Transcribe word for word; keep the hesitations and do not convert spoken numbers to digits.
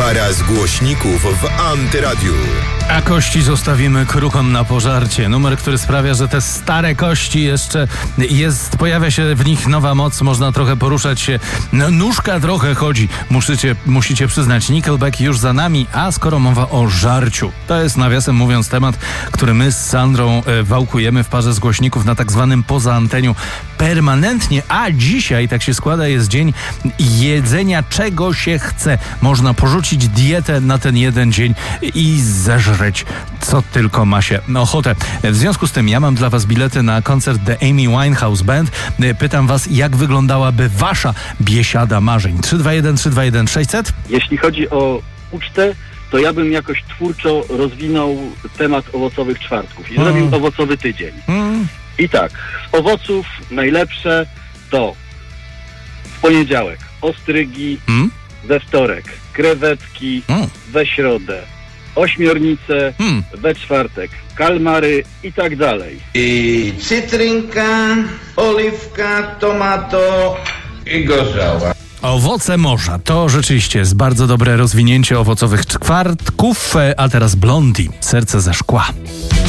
Para z głośników w Antyradiu. A kości zostawimy krukom na pożarcie. Numer, który sprawia, że te stare kości jeszcze jest, pojawia się w nich nowa moc, można trochę poruszać się. No, nóżka trochę chodzi. Musicie, musicie przyznać, Nickelback już za nami, a skoro mowa o żarciu, to jest nawiasem mówiąc temat, który my z Sandrą e, wałkujemy w parze z głośników na tak zwanym poza anteniu permanentnie, a dzisiaj, tak się składa, jest dzień jedzenia czego się chce. Można porzucić dietę na ten jeden dzień i zeżreć co tylko ma się ochotę. W związku z tym ja mam dla was bilety na koncert The Amy Winehouse Band. Pytam was, jak wyglądałaby wasza biesiada marzeń? trzy dwa jeden trzy dwa jeden sześćset. Jeśli chodzi o ucztę, to ja bym jakoś twórczo rozwinął temat owocowych czwartków i mm. zrobił owocowy tydzień. Mm. I tak, z owoców najlepsze to w poniedziałek ostrygi, mm. we wtorek krewetki, mm. we środę ośmiornice, mm. we czwartek kalmary i tak dalej. I cytrynka, oliwka, tomato i gorzała. Owoce morza to rzeczywiście jest bardzo dobre rozwinięcie owocowych czwartków, a teraz Blondie, serce ze szkła.